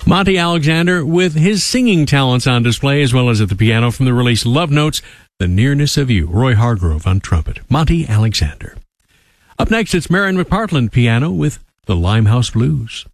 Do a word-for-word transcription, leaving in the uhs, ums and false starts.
Monty Alexander with his singing talents on display, as well as at the piano from the release Love Notes, The Nearness of You. Roy Hargrove on trumpet. Monty Alexander. Up next, it's Marion McPartland piano with the Limehouse Blues.